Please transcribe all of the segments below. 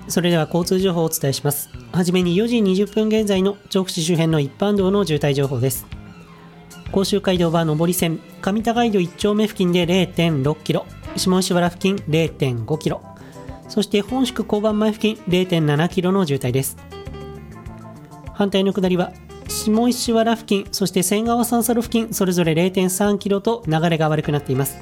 それでは交通情報をお伝えします。はじめに4時20分現在の調布市周辺の一般道の渋滞情報です。甲州街道は上り線、上田街道1丁目付近で 0.6 キロ、下石原付近 0.5 キロ、そして本宿交番前付近 0.7 キロの渋滞です。反対の下りは下石原付近、そして仙川三差路付近それぞれ 0.3 キロと流れが悪くなっています。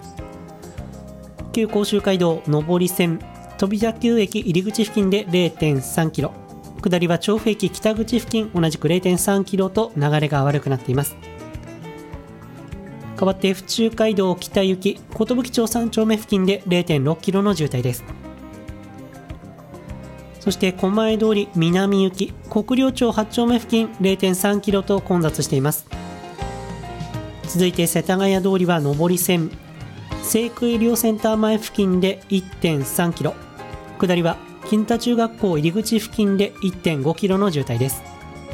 旧甲州街道上り線、飛田急駅入り口付近で 0.3 キロ、下りは調布駅北口付近同じく 0.3 キロと流れが悪くなっています。代わって府中街道北行き寿町3丁目付近で 0.6 キロの渋滞です。そして狛江通り南行き国領町8丁目付近 0.3 キロと混雑しています。続いて世田谷通りは上り線、西区医療センター前付近で 1.3 キロ、下りは金田中学校入り口付近で 1.5 キロの渋滞です。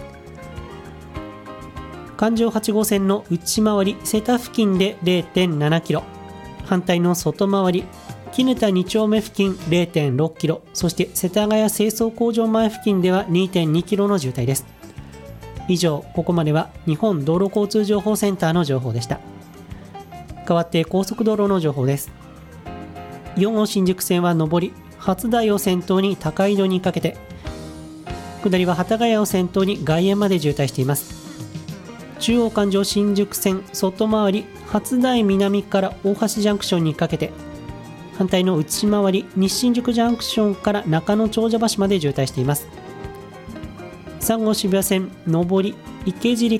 環状8号線の内回り瀬田付近で 0.7 キロ、反対の外回り絹田2丁目付近 0.6 キロ、そして世田谷清掃工場前付近では 2.2 キロの渋滞です。以上、ここまでは日本道路交通情報センターの情報でした。代わって高速道路の情報です。4号新宿線は上り初台を先頭に高井戸にかけて、下りは幡ヶ谷を先頭に外苑まで渋滞しています。中央環状新宿線外回り初台南から大橋ジャンクションにかけて、反対の内回り西新宿ジャンクションから中野長者橋まで渋滞しています。3号渋谷線上り池尻